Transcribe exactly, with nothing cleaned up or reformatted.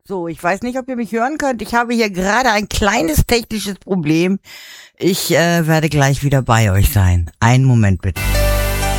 So, ich weiß nicht, ob ihr mich hören könnt. Ich habe hier gerade ein kleines technisches Problem. Ich äh, werde gleich wieder bei euch sein. Einen Moment bitte.